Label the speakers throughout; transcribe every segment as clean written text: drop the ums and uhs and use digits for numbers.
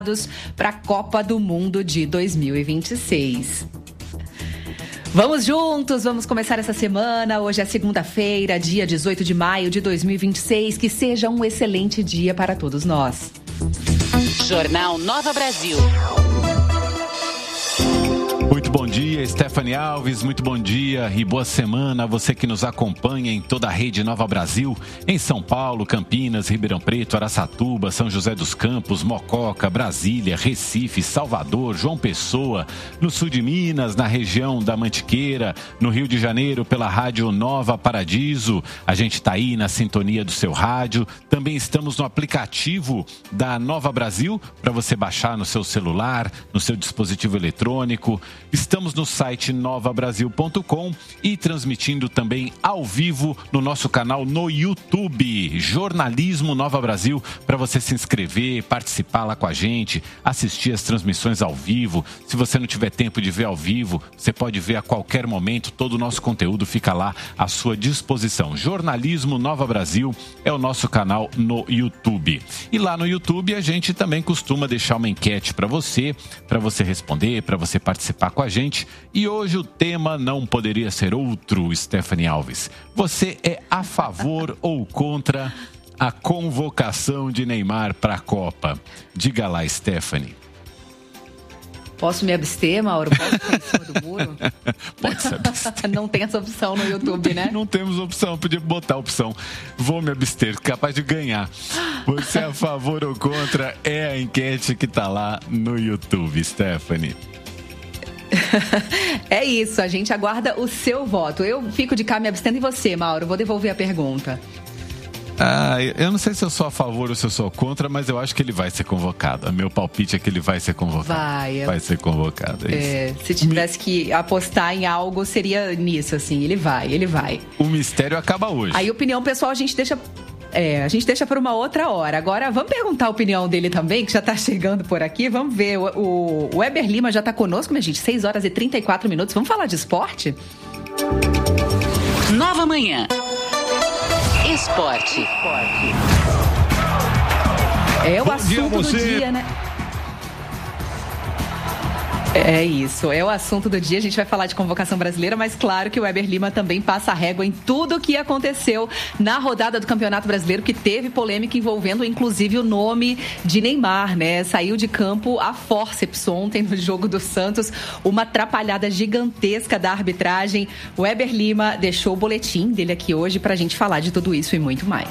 Speaker 1: para a Copa do Mundo de 2026. Vamos juntos, vamos começar essa semana. Hoje é segunda-feira, dia 18 de maio de 2026. Que seja um excelente dia para todos nós.
Speaker 2: Jornal Nova Brasil.
Speaker 3: Muito bom dia, Stephanie Alves, muito bom dia e boa semana a você que nos acompanha em toda a rede Nova Brasil, em São Paulo, Campinas, Ribeirão Preto, Araçatuba, São José dos Campos, Mococa, Brasília, Recife, Salvador, João Pessoa, no sul de Minas, na região da Mantiqueira, no Rio de Janeiro, pela rádio Nova Paradiso. A gente está aí na sintonia do seu rádio. Também estamos no aplicativo da Nova Brasil para você baixar no seu celular, no seu dispositivo eletrônico. Estamos no site novabrasil.com e transmitindo também ao vivo no nosso canal no YouTube, Jornalismo Nova Brasil, para você se inscrever, participar lá com a gente, assistir as transmissões ao vivo. Se você não tiver tempo de ver ao vivo, você pode ver a qualquer momento, todo o nosso conteúdo fica lá à sua disposição. Jornalismo Nova Brasil é o nosso canal no YouTube. E lá no YouTube a gente também costuma deixar uma enquete para você responder, para você participar com a gente. E hoje o tema não poderia ser outro, Stephanie Alves. Você é a favor ou contra a convocação de Neymar para a Copa? Diga lá, Stephanie.
Speaker 1: Posso me abster, Mauro? Posso ficar em cima do muro?
Speaker 3: Pode se abster.
Speaker 1: Não tem essa opção no YouTube, né?
Speaker 3: Não temos opção, podia botar a opção. Vou me abster, capaz de ganhar. Você é a favor ou contra? É a enquete que está lá no YouTube, Stephanie.
Speaker 1: É isso, a gente aguarda o seu voto. Eu fico de cá me abstendo. E você, Mauro? Vou devolver a pergunta.
Speaker 3: Eu não sei se eu sou a favor ou se eu sou contra, mas eu acho que ele vai ser convocado. Meu palpite é que ele vai ser convocado. Vai ser convocado, é isso.
Speaker 1: Se tivesse que apostar em algo, seria nisso, assim. Ele vai.
Speaker 3: O mistério acaba hoje.
Speaker 1: Aí, opinião pessoal, a gente deixa para uma outra hora. Agora, vamos perguntar a opinião dele também, que já está chegando por aqui. Vamos ver. O Weber Lima já está conosco, minha gente. 6 horas e 34 minutos. Vamos falar de esporte?
Speaker 2: Nova Manhã. Esporte.
Speaker 1: É o assunto do dia, né? É isso, é o assunto do dia. A gente vai falar de convocação brasileira, mas claro que o Weber Lima também passa a régua em tudo o que aconteceu na rodada do Campeonato Brasileiro, que teve polêmica envolvendo inclusive o nome de Neymar, né? Saiu de campo a fórceps ontem no jogo do Santos, uma atrapalhada gigantesca da arbitragem. O Weber Lima deixou o boletim dele aqui hoje pra gente falar de tudo isso e muito mais.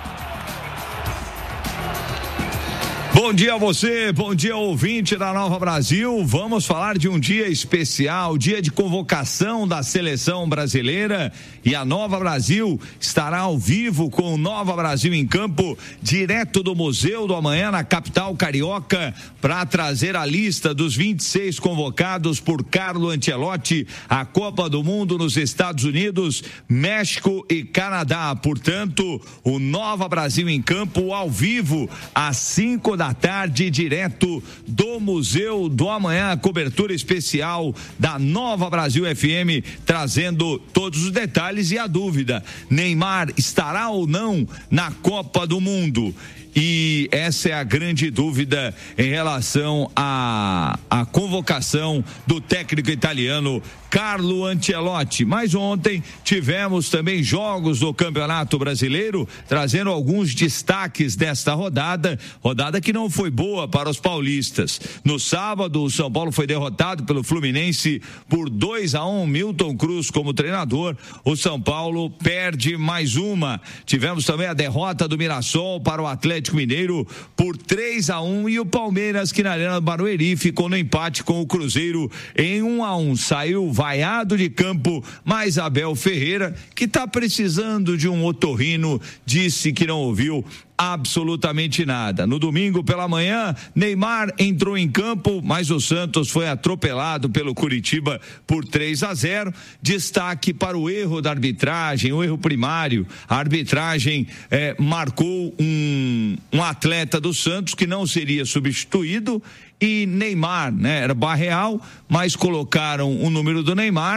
Speaker 4: Bom dia a você, bom dia ouvinte da Nova Brasil. Vamos falar de um dia especial, dia de convocação da seleção brasileira, e a Nova Brasil estará ao vivo com o Nova Brasil em Campo, direto do Museu do Amanhã, na capital carioca, para trazer a lista dos 26 convocados por Carlo Ancelotti à Copa do Mundo nos Estados Unidos, México e Canadá. Portanto, o Nova Brasil em Campo ao vivo às 5 da tarde, direto do Museu do Amanhã, cobertura especial da Nova Brasil FM, trazendo todos os detalhes e a dúvida: Neymar estará ou não na Copa do Mundo? E essa é a grande dúvida em relação à convocação do técnico italiano Carlo Ancelotti. Mas ontem tivemos também jogos do Campeonato Brasileiro, trazendo alguns destaques desta rodada que não foi boa para os paulistas. No sábado, o São Paulo foi derrotado pelo Fluminense por 2-1, Milton Cruz como treinador. O São Paulo perde mais uma. Tivemos também a derrota do Mirassol para o Atlético Mineiro por 3-1, e o Palmeiras, que na Arena do Barueri ficou no empate com o Cruzeiro em 1-1. Saiu vaiado de campo, mas Abel Ferreira, que está precisando de um otorrino, disse que não ouviu absolutamente nada. No domingo pela manhã, Neymar entrou em campo, mas o Santos foi atropelado pelo Curitiba por 3-0. Destaque para o erro da arbitragem, o erro primário. A arbitragem marcou um atleta do Santos que não seria substituído, e Neymar, né, era Barreal, mas colocaram o número do Neymar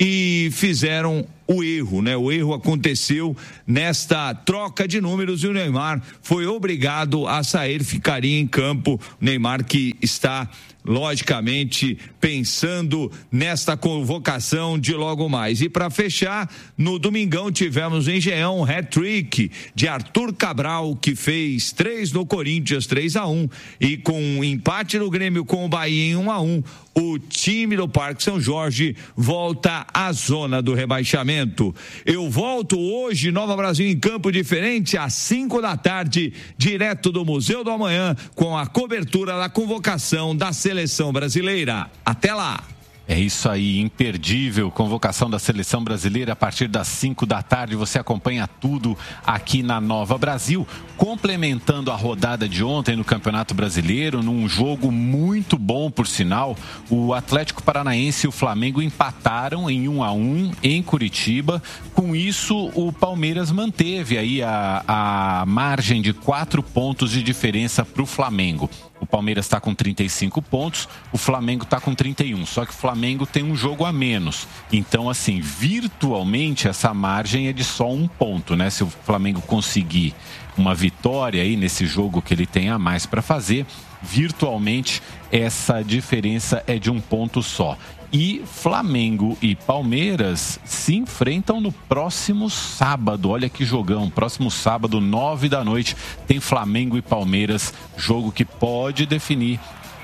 Speaker 4: e fizeram o erro, né? O erro aconteceu nesta troca de números e o Neymar foi obrigado a sair, ficaria em campo. O Neymar que está logicamente pensando nesta convocação de logo mais. E para fechar, no domingão tivemos em Engenhão um hat-trick de Arthur Cabral, que fez 3 no Corinthians, 3-1, e com um empate no Grêmio com o Bahia em 1-1, o time do Parque São Jorge volta à zona do rebaixamento. Eu volto hoje, Nova Brasil em campo diferente, às 5 da tarde, direto do Museu do Amanhã, com a cobertura da convocação da Seleção Brasileira. Até lá!
Speaker 3: É isso aí, imperdível, convocação da Seleção Brasileira a partir das 5 da tarde, você acompanha tudo aqui na Nova Brasil, complementando a rodada de ontem no Campeonato Brasileiro, num jogo muito bom, por sinal, o Atlético Paranaense e o Flamengo empataram em 1-1 em Curitiba, com isso o Palmeiras manteve aí a margem de 4 pontos de diferença para o Flamengo. O Palmeiras está com 35 pontos, o Flamengo está com 31, só que o Flamengo tem um jogo a menos. Então, assim, virtualmente essa margem é de só 1 ponto, né? Se o Flamengo conseguir uma vitória aí nesse jogo que ele tem a mais para fazer, virtualmente essa diferença é de 1 ponto só. E Flamengo e Palmeiras se enfrentam no próximo sábado. Olha que jogão. Próximo sábado, 9 da noite, tem Flamengo e Palmeiras. Jogo que pode definir.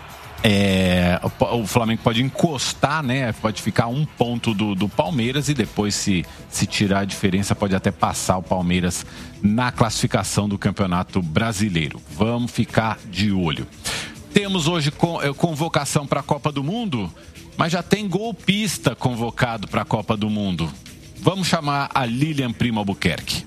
Speaker 3: O Flamengo pode encostar, né? Pode ficar 1 ponto do Palmeiras e depois, se tirar a diferença, pode até passar o Palmeiras na classificação do Campeonato Brasileiro. Vamos ficar de olho. Temos hoje convocação para a Copa do Mundo, mas já tem golpista convocado para a Copa do Mundo. Vamos chamar a Lilian Primo Albuquerque.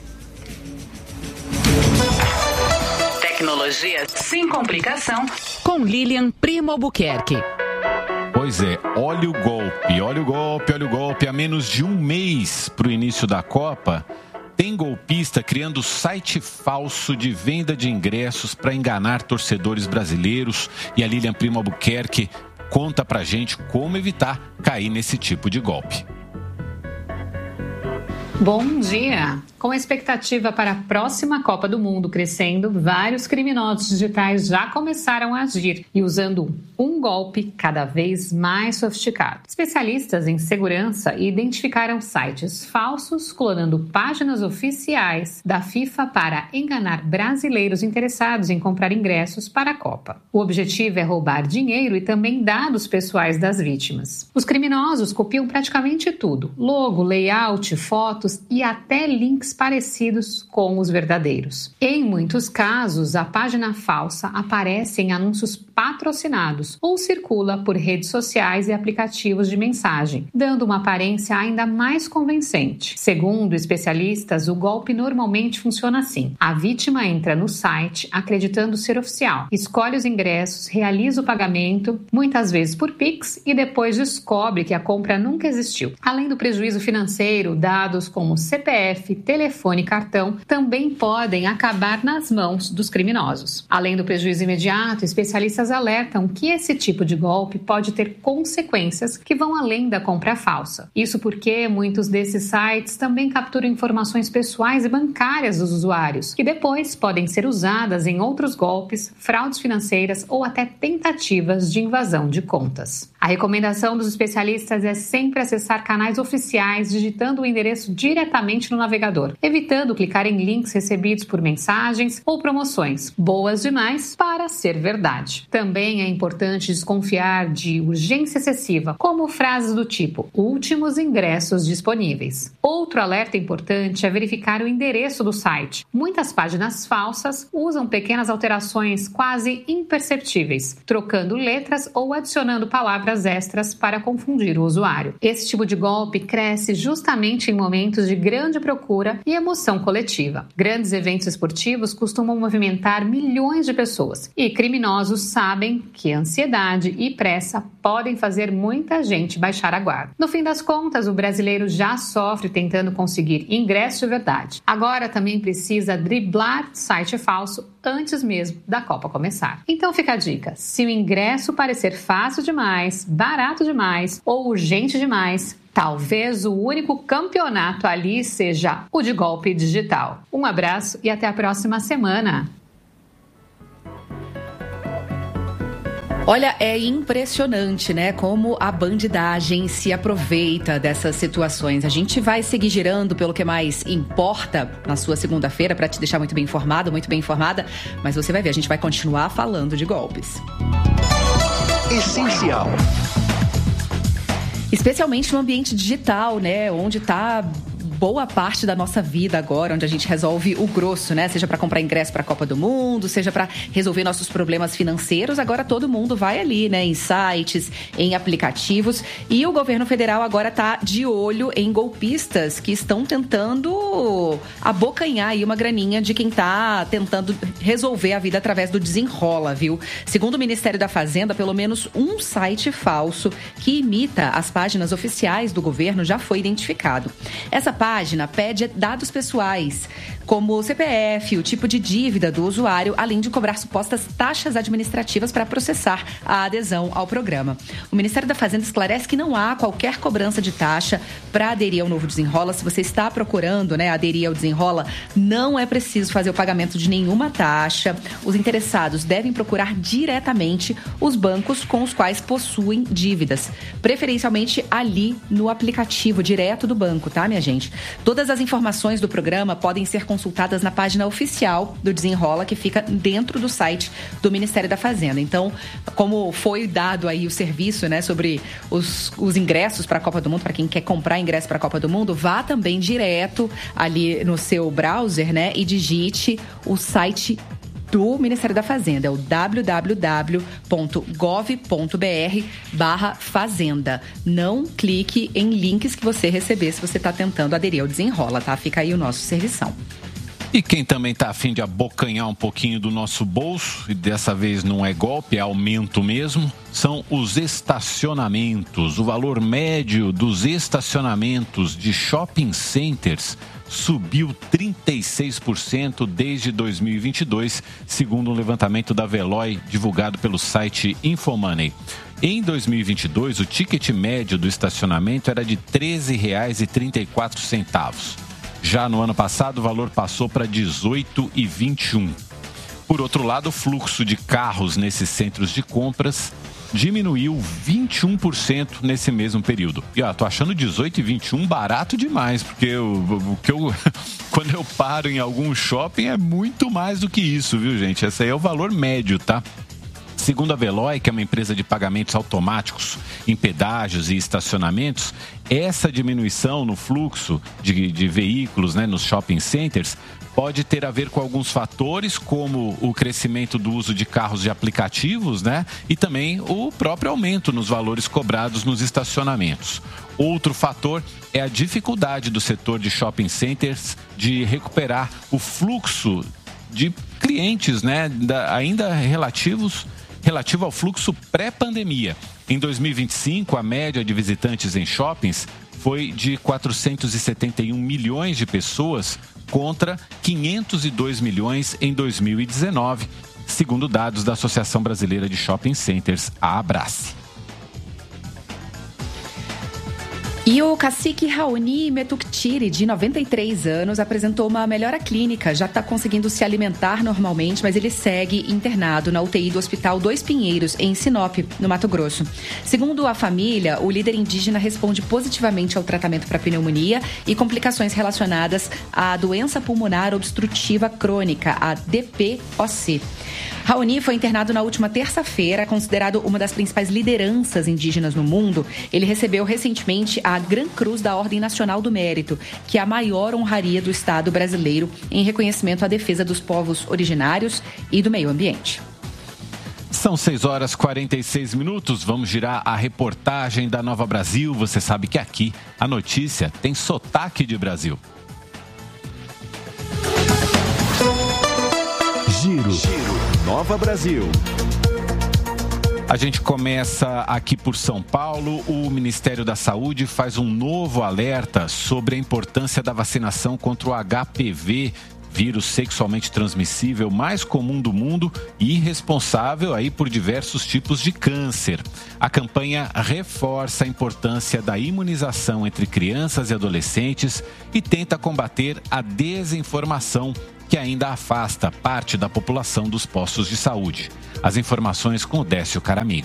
Speaker 2: Tecnologia sem complicação com Lilian Primo Albuquerque.
Speaker 3: Pois é, olha o golpe, olha o golpe, olha o golpe. A menos de 1 mês para o início da Copa, tem golpista criando site falso de venda de ingressos para enganar torcedores brasileiros. E a Lilian Primo Albuquerque conta pra gente como evitar cair nesse tipo de golpe.
Speaker 5: Bom dia! Com a expectativa para a próxima Copa do Mundo crescendo, vários criminosos digitais já começaram a agir e usando um golpe cada vez mais sofisticado. Especialistas em segurança identificaram sites falsos clonando páginas oficiais da FIFA para enganar brasileiros interessados em comprar ingressos para a Copa. O objetivo é roubar dinheiro e também dados pessoais das vítimas. Os criminosos copiam praticamente tudo: logo, layout, fotos e até links parecidos com os verdadeiros. Em muitos casos, a página falsa aparece em anúncios patrocinados ou circula por redes sociais e aplicativos de mensagem, dando uma aparência ainda mais convincente. Segundo especialistas, o golpe normalmente funciona assim: a vítima entra no site acreditando ser oficial, escolhe os ingressos, realiza o pagamento, muitas vezes por Pix, e depois descobre que a compra nunca existiu. Além do prejuízo financeiro, dados como CPF, telefone e cartão também podem acabar nas mãos dos criminosos. Além do prejuízo imediato, especialistas alertam que esse tipo de golpe pode ter consequências que vão além da compra falsa. Isso porque muitos desses sites também capturam informações pessoais e bancárias dos usuários, que depois podem ser usadas em outros golpes, fraudes financeiras ou até tentativas de invasão de contas. A recomendação dos especialistas é sempre acessar canais oficiais digitando o endereço diretamente no navegador, evitando clicar em links recebidos por mensagens ou promoções, boas demais para ser verdade. Também é importante desconfiar de urgência excessiva, como frases do tipo "últimos ingressos disponíveis". Outro alerta importante é verificar o endereço do site. Muitas páginas falsas usam pequenas alterações quase imperceptíveis, trocando letras ou adicionando palavras extras para confundir o usuário. Esse tipo de golpe cresce justamente em momentos de grande procura e emoção coletiva. Grandes eventos esportivos costumam movimentar milhões de pessoas e criminosos sabem que ansiedade e pressa podem fazer muita gente baixar a guarda. No fim das contas, o brasileiro já sofre tentando conseguir ingresso de verdade. Agora também precisa driblar site falso antes mesmo da Copa começar. Então fica a dica: se o ingresso parecer fácil demais, barato demais ou urgente demais, talvez o único campeonato ali seja o de golpe digital. Um abraço e até a próxima semana.
Speaker 1: Olha, é impressionante, né, como a bandidagem se aproveita dessas situações. A gente vai seguir girando pelo que mais importa na sua segunda-feira para te deixar muito bem informado, muito bem informada, mas você vai ver, a gente vai continuar falando de golpes.
Speaker 6: Essencial.
Speaker 1: Especialmente no ambiente digital, né, onde está boa parte da nossa vida agora, onde a gente resolve o grosso, né? Seja para comprar ingresso para a Copa do Mundo, seja para resolver nossos problemas financeiros. Agora todo mundo vai ali, né? Em sites, em aplicativos. E o governo federal agora está de olho em golpistas que estão tentando abocanhar aí uma graninha de quem está tentando resolver a vida através do Desenrola, viu? Segundo o Ministério da Fazenda, pelo menos um site falso que imita as páginas oficiais do governo já foi identificado. Essa página pede dados pessoais, como o CPF, o tipo de dívida do usuário, além de cobrar supostas taxas administrativas para processar a adesão ao programa. O Ministério da Fazenda esclarece que não há qualquer cobrança de taxa para aderir ao novo Desenrola. Se você está procurando, né, aderir ao Desenrola, não é preciso fazer o pagamento de nenhuma taxa. Os interessados devem procurar diretamente os bancos com os quais possuem dívidas, preferencialmente ali no aplicativo direto do banco, tá, minha gente? Todas as informações do programa podem ser consultadas na página oficial do Desenrola, que fica dentro do site do Ministério da Fazenda. Então, como foi dado aí o serviço, né, sobre os ingressos para a Copa do Mundo, para quem quer comprar ingresso para a Copa do Mundo, vá também direto ali no seu browser, né, e digite o site do Ministério da Fazenda, é o www.gov.br/fazenda. Não clique em links que você receber se você está tentando aderir ao Desenrola, tá? Fica aí o nosso servição.
Speaker 3: E quem também está a fim de abocanhar um pouquinho do nosso bolso, e dessa vez não é golpe, é aumento mesmo, são os estacionamentos. O valor médio dos estacionamentos de shopping centers subiu 36% desde 2022, segundo um levantamento da Veloy divulgado pelo site Infomoney. Em 2022, o ticket médio do estacionamento era de R$ 13,34. Já no ano passado, o valor passou para R$ 18,21. Por outro lado, o fluxo de carros nesses centros de compras diminuiu 21% nesse mesmo período. E tô achando 18 e 21 barato demais, porque quando eu paro em algum shopping é muito mais do que isso, viu, gente? Esse aí é o valor médio, tá? Segundo a Veloy, que é uma empresa de pagamentos automáticos em pedágios e estacionamentos, essa diminuição no fluxo de veículos, né, nos shopping centers pode ter a ver com alguns fatores, como o crescimento do uso de carros de aplicativos, né, e também o próprio aumento nos valores cobrados nos estacionamentos. Outro fator é a dificuldade do setor de shopping centers de recuperar o fluxo de clientes, né, ainda relativo ao fluxo pré-pandemia. Em 2025, a média de visitantes em shoppings foi de 471 milhões de pessoas contra 502 milhões em 2019, segundo dados da Associação Brasileira de Shopping Centers, a Abrace.
Speaker 1: E o cacique Raoni Metuktiri, de 93 anos, apresentou uma melhora clínica. Já está conseguindo se alimentar normalmente, mas ele segue internado na UTI do Hospital Dois Pinheiros, em Sinop, no Mato Grosso. Segundo a família, o líder indígena responde positivamente ao tratamento para pneumonia e complicações relacionadas à doença pulmonar obstrutiva crônica, a DPOC. Raoni foi internado na última terça-feira, considerado uma das principais lideranças indígenas no mundo. Ele recebeu recentemente a Gran Cruz da Ordem Nacional do Mérito, que é a maior honraria do Estado brasileiro em reconhecimento à defesa dos povos originários e do meio ambiente.
Speaker 3: São 6h46. Vamos girar a reportagem da Nova Brasil. Você sabe que aqui a notícia tem sotaque de Brasil.
Speaker 6: Giro Nova Brasil.
Speaker 3: A gente começa aqui por São Paulo. O Ministério da Saúde faz um novo alerta sobre a importância da vacinação contra o HPV, vírus sexualmente transmissível mais comum do mundo e responsável aí por diversos tipos de câncer. A campanha reforça a importância da imunização entre crianças e adolescentes e tenta combater a desinformação que ainda afasta parte da população dos postos de saúde. As informações com o Décio Caramigo.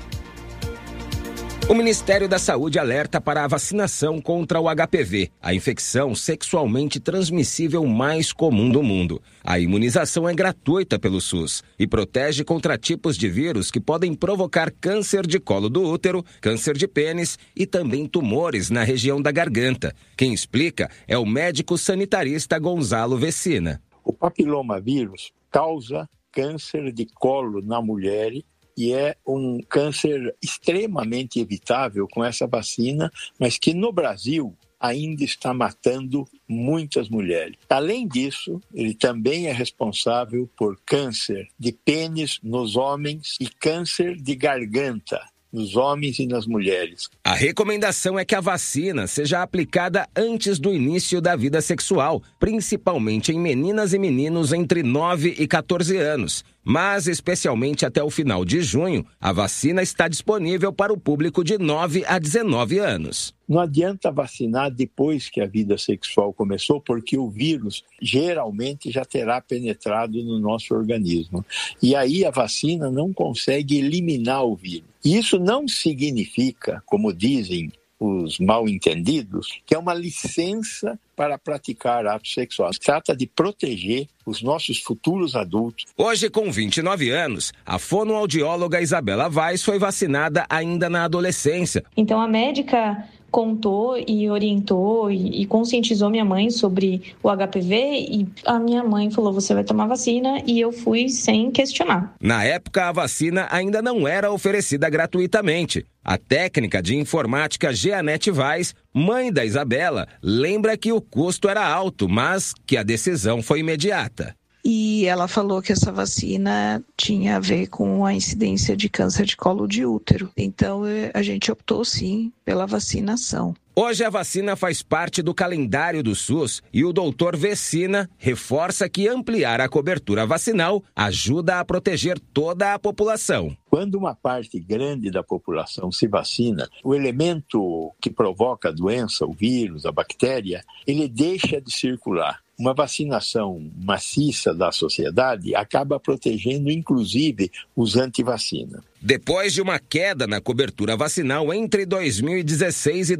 Speaker 6: O Ministério da Saúde alerta para a vacinação contra o HPV, a infecção sexualmente transmissível mais comum do mundo. A imunização é gratuita pelo SUS e protege contra tipos de vírus que podem provocar câncer de colo do útero, câncer de pênis e também tumores na região da garganta. Quem explica é o médico sanitarista Gonzalo Vecina.
Speaker 7: O papilomavírus causa câncer de colo na mulher e é um câncer extremamente evitável com essa vacina, mas que no Brasil ainda está matando muitas mulheres. Além disso, ele também é responsável por câncer de pênis nos homens e câncer de garganta nos homens e nas mulheres.
Speaker 6: A recomendação é que a vacina seja aplicada antes do início da vida sexual, principalmente em meninas e meninos entre 9 e 14 anos. Mas, especialmente até o final de junho, a vacina está disponível para o público de 9 a 19 anos.
Speaker 7: Não adianta vacinar depois que a vida sexual começou, porque o vírus geralmente já terá penetrado no nosso organismo. E aí a vacina não consegue eliminar o vírus. Isso não significa, como dizem os mal-entendidos, que é uma licença para praticar atos sexuais. Trata de proteger os nossos futuros adultos.
Speaker 6: Hoje, com 29 anos, a fonoaudióloga Isabela Vaz foi vacinada ainda na adolescência.
Speaker 8: Então, a médica contou e orientou e conscientizou minha mãe sobre o HPV e a minha mãe falou, você vai tomar vacina, e eu fui sem questionar.
Speaker 6: Na época, a vacina ainda não era oferecida gratuitamente. A técnica de informática Jeanette Vaz, mãe da Isabela, lembra que o custo era alto, mas que a decisão foi imediata.
Speaker 9: E ela falou que essa vacina tinha a ver com a incidência de câncer de colo de útero. Então, a gente optou, sim, pela vacinação.
Speaker 6: Hoje a vacina faz parte do calendário do SUS e o doutor Vecina reforça que ampliar a cobertura vacinal ajuda a proteger toda a população.
Speaker 7: Quando uma parte grande da população se vacina, o elemento que provoca a doença, o vírus, a bactéria, ele deixa de circular. Uma vacinação maciça da sociedade acaba protegendo, inclusive, os antivacina.
Speaker 6: Depois de uma queda na cobertura vacinal entre 2016 e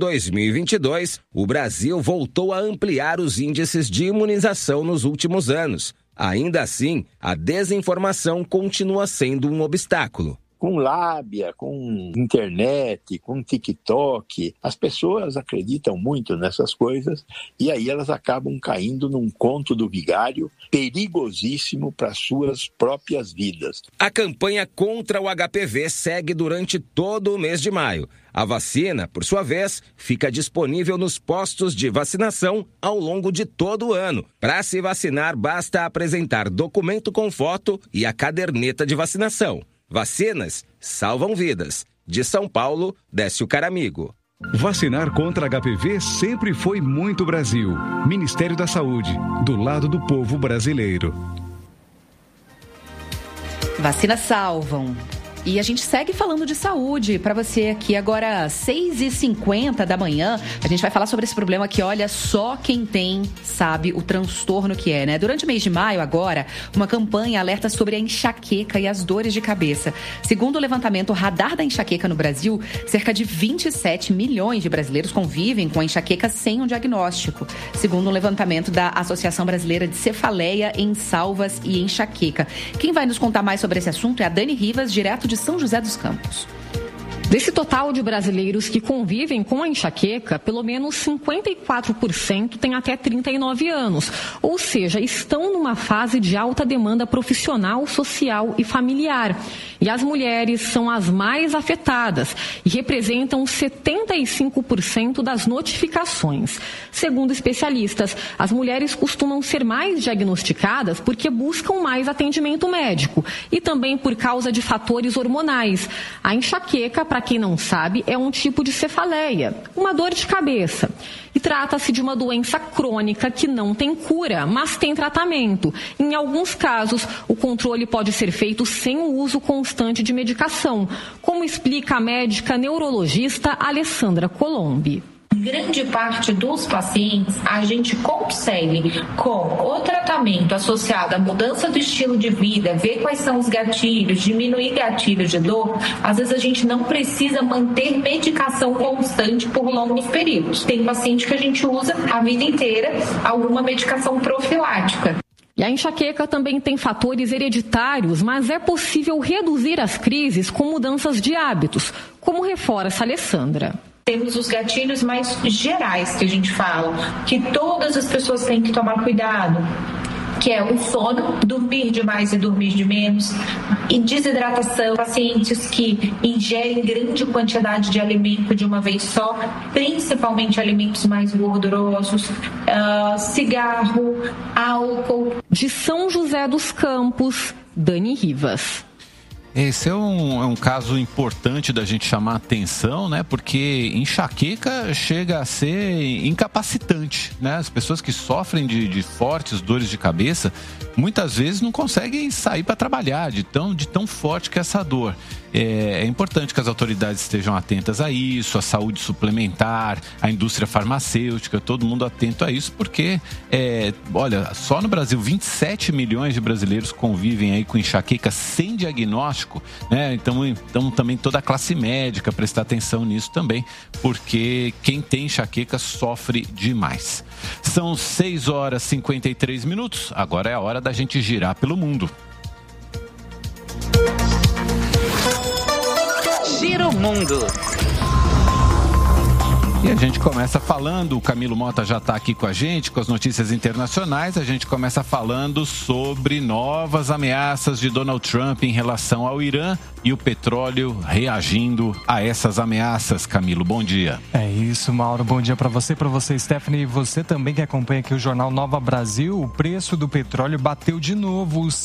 Speaker 6: 2022, o Brasil voltou a ampliar os índices de imunização nos últimos anos. Ainda assim, a desinformação continua sendo um obstáculo.
Speaker 7: Com lábia, com internet, com TikTok, as pessoas acreditam muito nessas coisas e aí elas acabam caindo num conto do vigário perigosíssimo para suas próprias vidas.
Speaker 6: A campanha contra o HPV segue durante todo o mês de maio. A vacina, por sua vez, fica disponível nos postos de vacinação ao longo de todo o ano. Para se vacinar, basta apresentar documento com foto e a caderneta de vacinação. Vacinas salvam vidas. De São Paulo, Décio Caramigo.
Speaker 10: Vacinar contra HPV sempre foi muito Brasil. Ministério da Saúde, do lado do povo brasileiro.
Speaker 1: Vacinas salvam. E a gente segue falando de saúde para você aqui agora, 6h50 da manhã. A gente vai falar sobre esse problema que, olha, só quem tem sabe o transtorno que é, né? Durante o mês de maio, agora, uma campanha alerta sobre a enxaqueca e as dores de cabeça. Segundo o levantamento Radar da Enxaqueca no Brasil, cerca de 27 milhões de brasileiros convivem com a enxaqueca sem um diagnóstico. Segundo um levantamento da Associação Brasileira de Cefaleia em Salvas e Enxaqueca. Quem vai nos contar mais sobre esse assunto é a Dani Rivas, direto de São José dos Campos.
Speaker 11: Desse total de brasileiros que convivem com a enxaqueca, pelo menos 54% têm até 39 anos, ou seja, estão numa fase de alta demanda profissional, social e familiar. E as mulheres são as mais afetadas e representam 75% das notificações. Segundo especialistas, as mulheres costumam ser mais diagnosticadas porque buscam mais atendimento médico e também por causa de fatores hormonais. A enxaqueca, para quem não sabe, é um tipo de cefaleia, uma dor de cabeça. E trata-se de uma doença crônica que não tem cura, mas tem tratamento. Em alguns casos, o controle pode ser feito sem o uso constante de medicação, como explica a médica neurologista Alessandra Colombi.
Speaker 12: Grande parte dos pacientes a gente consegue, com o tratamento associado à mudança do estilo de vida, ver quais são os gatilhos, diminuir gatilhos de dor. Às vezes a gente não precisa manter medicação constante por longos períodos. Tem paciente que a gente usa a vida inteira alguma medicação profilática.
Speaker 11: E a enxaqueca também tem fatores hereditários, mas é possível reduzir as crises com mudanças de hábitos, como reforça a Alessandra.
Speaker 12: Temos os gatilhos mais gerais que a gente fala, que todas as pessoas têm que tomar cuidado, que é o sono, dormir demais e dormir de menos, e desidratação, pacientes que ingerem grande quantidade de alimento de uma vez só, principalmente alimentos mais gordurosos, cigarro, álcool.
Speaker 11: De São José dos Campos, Dani Rivas.
Speaker 3: Esse é um caso importante da gente chamar a atenção, né? Porque enxaqueca chega a ser incapacitante, né? As pessoas que sofrem de fortes dores de cabeça, muitas vezes não conseguem sair para trabalhar de tão forte que é essa dor. É importante que as autoridades estejam atentas a isso, a saúde suplementar, a indústria farmacêutica, todo mundo atento a isso, porque, olha, só no Brasil 27 milhões de brasileiros convivem aí com enxaqueca sem diagnóstico, né? Então também toda a classe médica prestar atenção nisso também, porque quem tem enxaqueca sofre demais. São 6 horas e 53 minutos, agora é a hora da gente girar pelo mundo.
Speaker 2: Giro Mundo.
Speaker 3: E a gente começa falando, o Camilo Mota já está aqui com a gente, com as notícias internacionais. A gente começa falando sobre novas ameaças de Donald Trump em relação ao Irã e o petróleo reagindo a essas ameaças. Camilo, bom dia.
Speaker 13: É isso, Mauro. Bom dia para você, Stephanie. E você também que acompanha aqui o Jornal Nova Brasil. O preço do petróleo bateu de novo os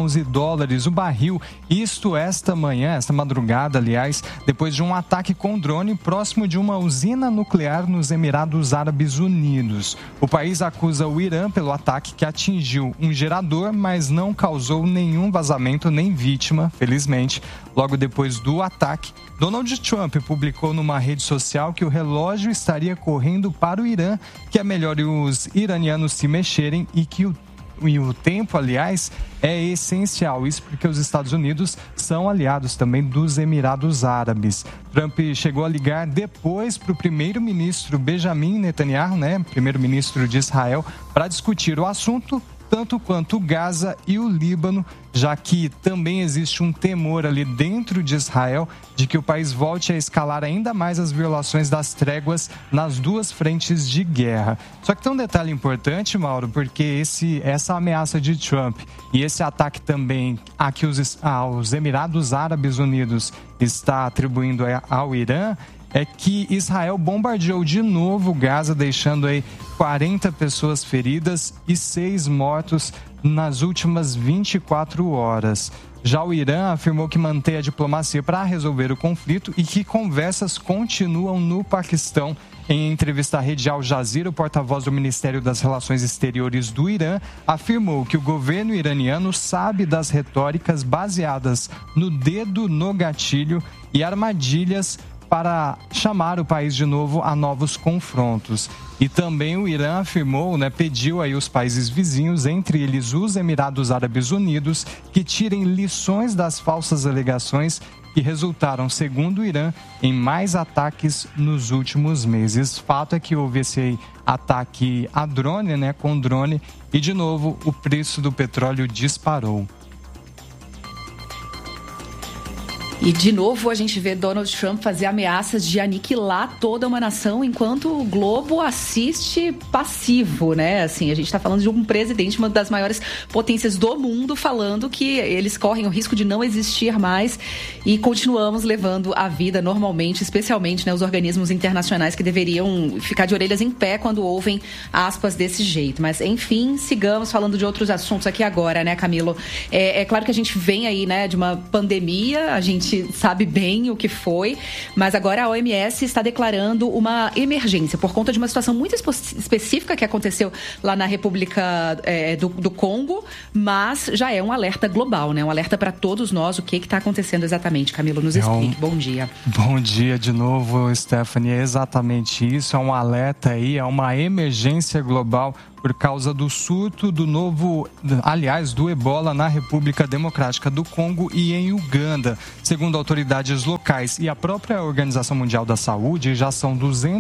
Speaker 13: $111 o barril. Isto esta madrugada, aliás, depois de um ataque com drone próximo de uma usina nuclear nos Emirados Árabes Unidos. O país acusa o Irã pelo ataque que atingiu um gerador, mas não causou nenhum vazamento nem vítima, felizmente. Logo depois do ataque, Donald Trump publicou numa rede social que o relógio estaria correndo para o Irã, que é melhor os iranianos se mexerem e que o tempo, aliás, é essencial. Isso porque os Estados Unidos são aliados também dos Emirados Árabes. Trump chegou a ligar depois para o primeiro-ministro Benjamin Netanyahu, primeiro-ministro de Israel, para discutir o assunto, tanto quanto Gaza e o Líbano, já que também existe um temor ali dentro de Israel de que o país volte a escalar ainda mais as violações das tréguas nas duas frentes de guerra. Só que tem um detalhe importante, Mauro, porque essa ameaça de Trump e esse ataque também a que aos Emirados Árabes Unidos está atribuindo ao Irã, é que Israel bombardeou de novo Gaza, deixando aí 40 pessoas feridas e 6 mortos nas últimas 24 horas. Já o Irã afirmou que mantém a diplomacia para resolver o conflito e que conversas continuam no Paquistão. Em entrevista à rede Al Jazeera, o porta-voz do Ministério das Relações Exteriores do Irã afirmou que o governo iraniano sabe das retóricas baseadas no dedo no gatilho e armadilhas para chamar o país de novo a novos confrontos. E também o Irã afirmou, pediu aí os países vizinhos, entre eles os Emirados Árabes Unidos, que tirem lições das falsas alegações que resultaram, segundo o Irã, em mais ataques nos últimos meses. Fato é que houve esse ataque a drone, com drone, e de novo o preço do petróleo disparou.
Speaker 1: E, de novo, a gente vê Donald Trump fazer ameaças de aniquilar toda uma nação enquanto o globo assiste passivo, né? Assim, a gente está falando de um presidente, uma das maiores potências do mundo, falando que eles correm o risco de não existir mais e continuamos levando a vida normalmente, especialmente, né, os organismos internacionais que deveriam ficar de orelhas em pé quando ouvem aspas desse jeito. Mas, enfim, sigamos falando de outros assuntos aqui agora, né, Camilo? É claro que a gente vem aí, né, de uma pandemia, a gente sabe bem o que foi, mas agora a OMS está declarando uma emergência por conta de uma situação muito específica que aconteceu lá na República do Congo, mas já é um alerta global, né? Um alerta para todos nós. O que está acontecendo exatamente? Camilo, nos explique. Bom dia.
Speaker 13: Bom dia de novo, Stephanie. É exatamente isso, é um alerta aí, é uma emergência global por causa do surto do Ebola na República Democrática do Congo e em Uganda. Segundo autoridades locais e a própria Organização Mundial da Saúde, já são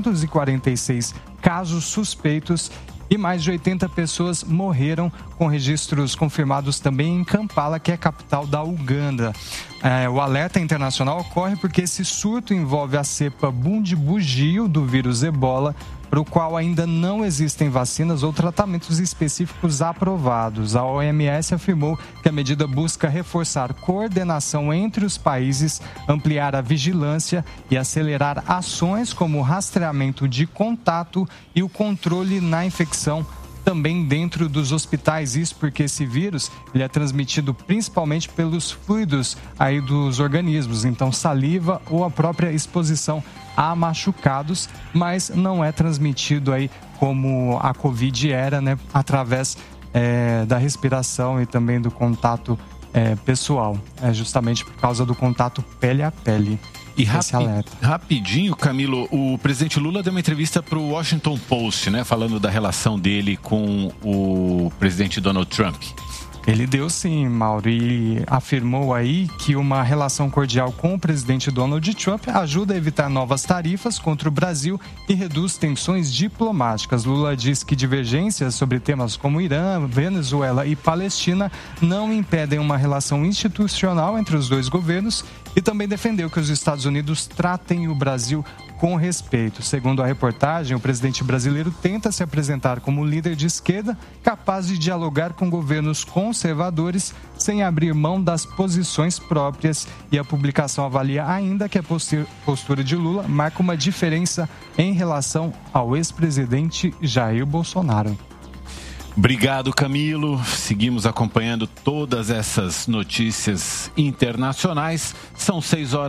Speaker 13: 246 casos suspeitos e mais de 80 pessoas morreram, com registros confirmados também em Kampala, que é a capital da Uganda. O alerta internacional ocorre porque esse surto envolve a cepa Bundibugyo do vírus Ebola, para o qual ainda não existem vacinas ou tratamentos específicos aprovados. A OMS afirmou que a medida busca reforçar coordenação entre os países, ampliar a vigilância e acelerar ações como o rastreamento de contato e o controle na infecção também dentro dos hospitais. Isso porque esse vírus ele é transmitido principalmente pelos fluidos aí dos organismos, então saliva ou a própria exposição a machucados, mas não é transmitido aí como a Covid era, né, através da respiração e também do contato pessoal, justamente por causa do contato pele a pele.
Speaker 3: E rapidinho, Camilo, o presidente Lula deu uma entrevista para o Washington Post, né, falando da relação dele com o presidente Donald Trump.
Speaker 13: Ele deu sim, Mauro, e afirmou aí que uma relação cordial com o presidente Donald Trump ajuda a evitar novas tarifas contra o Brasil e reduz tensões diplomáticas. Lula diz que divergências sobre temas como Irã, Venezuela e Palestina não impedem uma relação institucional entre os dois governos e também defendeu que os Estados Unidos tratem o Brasil com respeito. Segundo a reportagem, o presidente brasileiro tenta se apresentar como líder de esquerda, capaz de dialogar com governos conservadores sem abrir mão das posições próprias, e a publicação avalia ainda que a postura de Lula marca uma diferença em relação ao ex-presidente Jair Bolsonaro.
Speaker 3: Obrigado, Camilo. Seguimos acompanhando todas essas notícias internacionais. São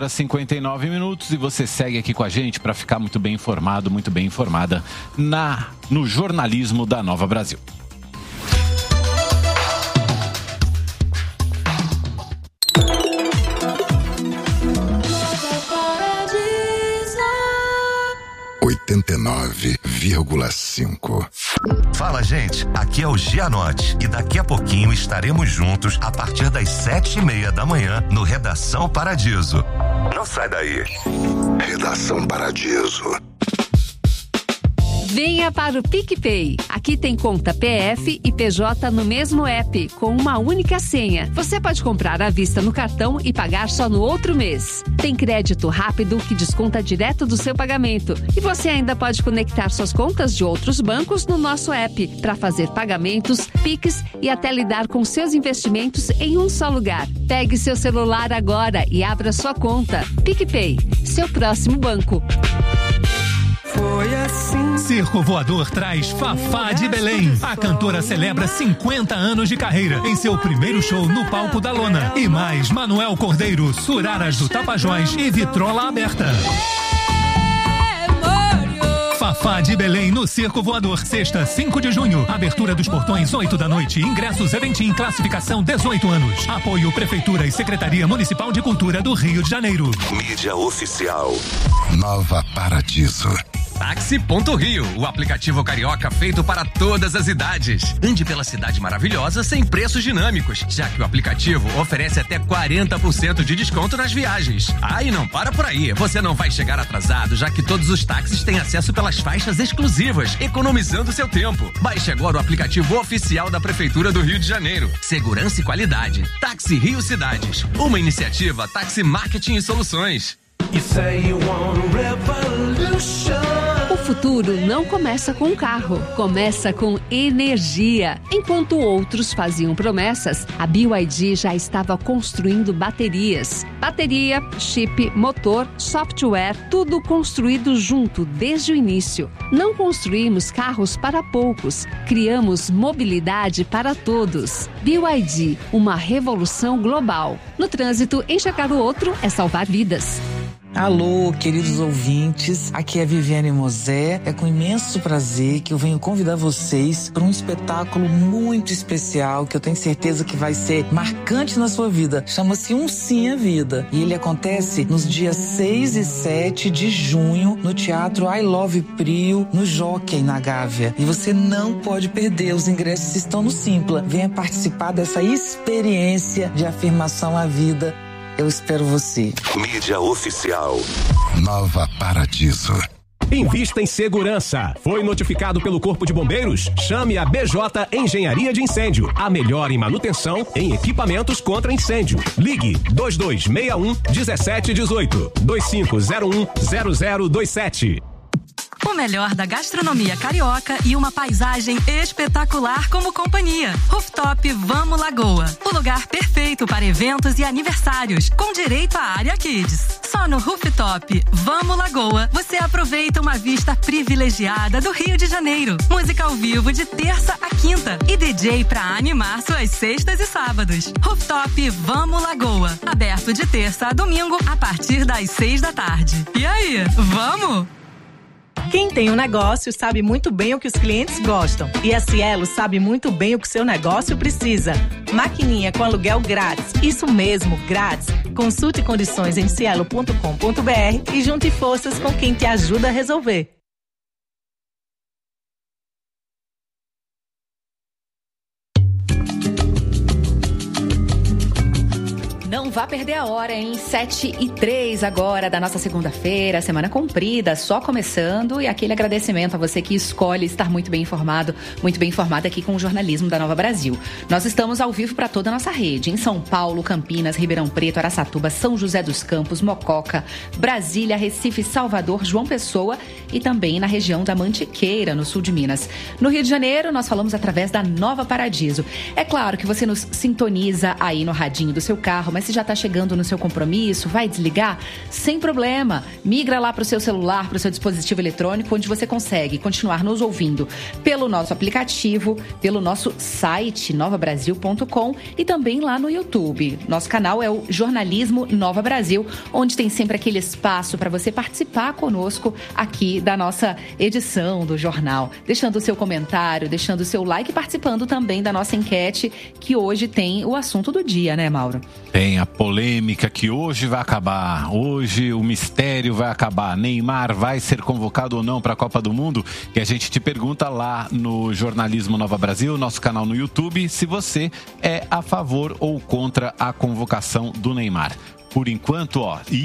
Speaker 3: 6h59 e você segue aqui com a gente para ficar muito bem informado, muito bem informada no jornalismo da Nova Brasil.
Speaker 14: Fala, gente, aqui é o Gianotti e daqui a pouquinho estaremos juntos a partir das 7h30 da manhã no Redação Paradiso. Não sai daí. Redação Paradiso.
Speaker 15: Venha para o PicPay. Aqui tem conta PF e PJ no mesmo app, com uma única senha. Você pode comprar à vista no cartão e pagar só no outro mês. Tem crédito rápido que desconta direto do seu pagamento. E você ainda pode conectar suas contas de outros bancos no nosso app para fazer pagamentos, Pix e até lidar com seus investimentos em um só lugar. Pegue seu celular agora e abra sua conta. PicPay, seu próximo banco.
Speaker 16: Foi assim. Circo Voador traz Fafá de Belém. A cantora celebra 50 anos de carreira em seu primeiro show no palco da Lona. E mais Manuel Cordeiro, Suraras do Tapajós e Vitrola Aberta. Fafá de Belém no Circo Voador, sexta, 5 de junho. Abertura dos portões, 8 da noite. Ingressos Eventim, classificação 18 anos. Apoio Prefeitura e Secretaria Municipal de Cultura do Rio de Janeiro.
Speaker 14: Mídia oficial. Nova Paradiso.
Speaker 17: Táxi.Rio, o aplicativo carioca feito para todas as idades. Ande pela cidade maravilhosa sem preços dinâmicos, já que o aplicativo oferece até 40% de desconto nas viagens. E não para por aí, você não vai chegar atrasado, já que todos os táxis têm acesso pelas faixas exclusivas, economizando seu tempo. Baixe agora o aplicativo oficial da Prefeitura do Rio de Janeiro. Segurança e qualidade. Táxi Rio Cidades, uma iniciativa Táxi Marketing e Soluções.
Speaker 15: O futuro não começa com um carro, começa com energia. Enquanto outros faziam promessas, a BYD já estava construindo baterias. Bateria, chip, motor, software, tudo construído junto desde o início. Não construímos carros para poucos, criamos mobilidade para todos. BYD, uma revolução global. No trânsito, enxergar o outro é salvar vidas.
Speaker 18: Alô, queridos ouvintes, aqui é Viviane Mosé. É com imenso prazer que eu venho convidar vocês para um espetáculo muito especial que eu tenho certeza que vai ser marcante na sua vida. Chama-se Um Sim à Vida e ele acontece nos dias 6 e 7 de junho no Teatro I Love Prio, no Jockey, na Gávea. E você não pode perder, os ingressos estão no Simpla. Venha participar dessa experiência de afirmação à vida. Eu espero você.
Speaker 14: Mídia oficial. Nova Paradiso.
Speaker 19: Invista em segurança. Foi notificado pelo Corpo de Bombeiros? Chame a BJ Engenharia de Incêndio. A melhor em manutenção em equipamentos contra incêndio. Ligue 2261-1718. 2501-0027.
Speaker 20: O melhor da gastronomia carioca e uma paisagem espetacular como companhia. Rooftop Vamos Lagoa. O lugar perfeito para eventos e aniversários, com direito à área Kids. Só no Rooftop Vamos Lagoa, você aproveita uma vista privilegiada do Rio de Janeiro. Música ao vivo de terça a quinta e DJ para animar suas sextas e sábados. Rooftop Vamos Lagoa. Aberto de terça a domingo a partir das 6 da tarde. E aí, vamos?
Speaker 21: Quem tem um negócio sabe muito bem o que os clientes gostam. E a Cielo sabe muito bem o que seu negócio precisa. Maquininha com aluguel grátis. Isso mesmo, grátis. Consulte condições em cielo.com.br e junte forças com quem te ajuda a resolver.
Speaker 1: Não vá perder a hora, hein? 7h03 agora da nossa segunda-feira, semana comprida, só começando. E aquele agradecimento a você que escolhe estar muito bem informado, muito bem informado aqui com o jornalismo da Nova Brasil. Nós estamos ao vivo para toda a nossa rede, em São Paulo, Campinas, Ribeirão Preto, Araçatuba, São José dos Campos, Mococa, Brasília, Recife, Salvador, João Pessoa e também na região da Mantiqueira, no sul de Minas. No Rio de Janeiro, nós falamos através da Nova Paradiso. É claro que você nos sintoniza aí no radinho do seu carro, mas se já está chegando no seu compromisso, vai desligar? Sem problema. Migra lá para o seu celular, para o seu dispositivo eletrônico, onde você consegue continuar nos ouvindo pelo nosso aplicativo, pelo nosso site novabrasil.com e também lá no YouTube. Nosso canal é o Jornalismo Nova Brasil, onde tem sempre aquele espaço para você participar conosco aqui da nossa edição do jornal, deixando o seu comentário, deixando o seu like e participando também da nossa enquete, que hoje tem o assunto do dia, né, Mauro?
Speaker 3: Tem a polêmica que hoje vai acabar, hoje o mistério vai acabar. Neymar vai ser convocado ou não para a Copa do Mundo? E a gente te pergunta lá no Jornalismo Nova Brasil, nosso canal no YouTube, se você é a favor ou contra a convocação do Neymar. Por enquanto,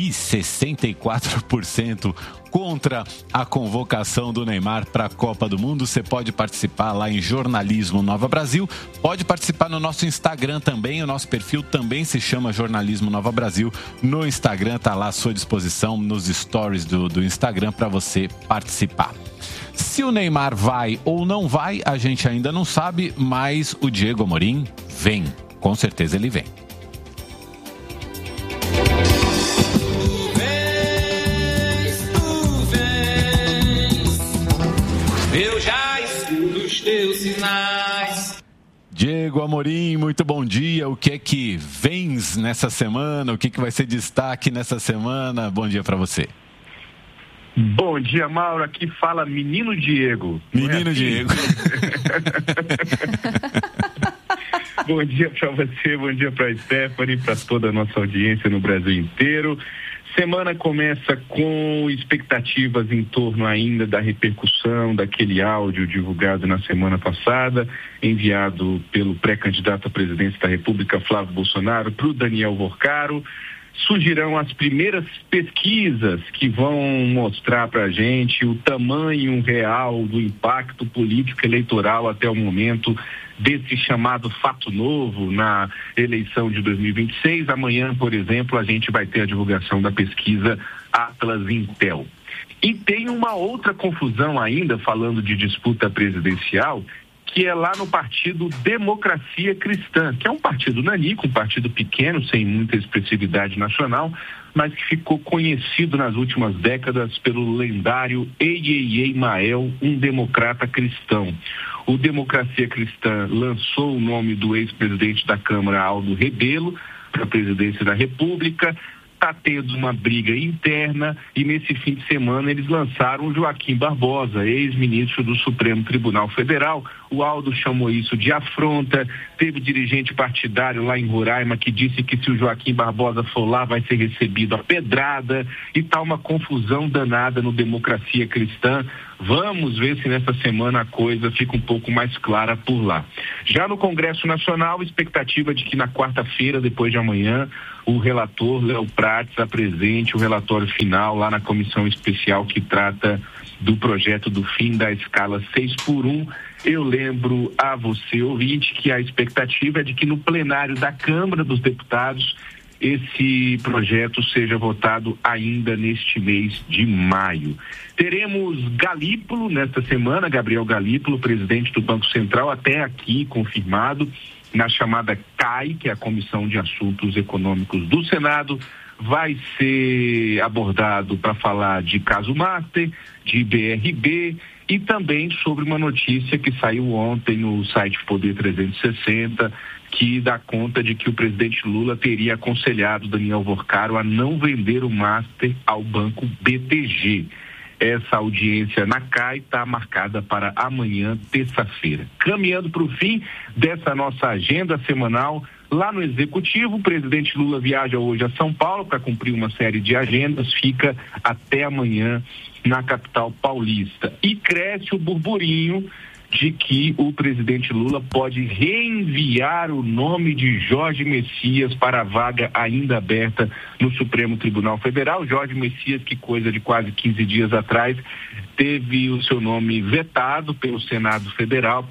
Speaker 3: 64% contra a convocação do Neymar para a Copa do Mundo. Você pode participar lá em Jornalismo Nova Brasil, pode participar no nosso Instagram também, o nosso perfil também se chama Jornalismo Nova Brasil. No Instagram está lá à sua disposição, nos stories do Instagram para você participar. Se o Neymar vai ou não vai, a gente ainda não sabe, mas o Diego Amorim vem, com certeza ele vem.
Speaker 22: Eu já escuto os teus sinais.
Speaker 3: Diego Amorim, muito bom dia. O que é que vens nessa semana? O que vai ser destaque nessa semana? Bom dia para você.
Speaker 23: Bom dia, Mauro. Aqui fala Menino Diego.
Speaker 3: Menino Diego.
Speaker 23: Bom dia para você, bom dia para a Stephanie, para toda a nossa audiência no Brasil inteiro. Semana começa com expectativas em torno ainda da repercussão daquele áudio divulgado na semana passada, enviado pelo pré-candidato à presidência da República, Flávio Bolsonaro, para o Daniel Vorcaro. Surgirão as primeiras pesquisas que vão mostrar para a gente o tamanho real do impacto político eleitoral até o momento desse chamado fato novo na eleição de 2026. Amanhã, por exemplo, a gente vai ter a divulgação da pesquisa Atlas Intel. E tem uma outra confusão ainda, falando de disputa presidencial, que é lá no partido Democracia Cristã, que é um partido nanico, um partido pequeno, sem muita expressividade nacional, mas que ficou conhecido nas últimas décadas pelo lendário Ei Mael, um democrata cristão. O Democracia Cristã lançou o nome do ex-presidente da Câmara, Aldo Rebelo, para a presidência da República. Está tendo uma briga interna e nesse fim de semana eles lançaram o Joaquim Barbosa, ex-ministro do Supremo Tribunal Federal. O Aldo chamou isso de afronta. Teve dirigente partidário lá em Roraima que disse que se o Joaquim Barbosa for lá vai ser recebido a pedrada, e tá uma confusão danada no Democracia Cristã. Vamos ver se nessa semana a coisa fica um pouco mais clara por lá. Já no Congresso Nacional, expectativa de que na quarta-feira, depois de amanhã, o relator Léo Prates apresente o relatório final lá na comissão especial que trata do projeto do fim da escala 6x1. Eu lembro a você, ouvinte, que a expectativa é de que no plenário da Câmara dos Deputados esse projeto seja votado ainda neste mês de maio. Teremos Galípolo nesta semana, Gabriel Galípolo, presidente do Banco Central, até aqui confirmado, na chamada CAI, que é a Comissão de Assuntos Econômicos do Senado. Vai ser abordado para falar de caso Master, de BRB e também sobre uma notícia que saiu ontem no site Poder 360, que dá conta de que o presidente Lula teria aconselhado Daniel Vorcaro a não vender o Master ao banco BTG. Essa audiência na CAI está marcada para amanhã, terça-feira. Caminhando para o fim dessa nossa agenda semanal, lá no Executivo, o presidente Lula viaja hoje a São Paulo para cumprir uma série de agendas, fica até amanhã na capital paulista. E cresce o burburinho de que o presidente Lula pode reenviar o nome de Jorge Messias para a vaga ainda aberta no Supremo Tribunal Federal. Jorge Messias, que coisa de quase 15 dias atrás, teve o seu nome vetado pelo Senado Federal.